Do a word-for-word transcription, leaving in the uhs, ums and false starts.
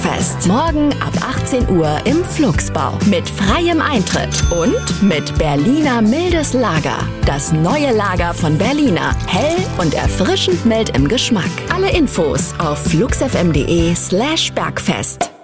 Bergfest. Morgen ab achtzehn Uhr im Flugsbau. Mit freiem Eintritt und mit Berliner mildes Lager. Das neue Lager von Berliner. Hell und erfrischend mild im Geschmack. Alle Infos auf flugsfm.de slash Bergfest.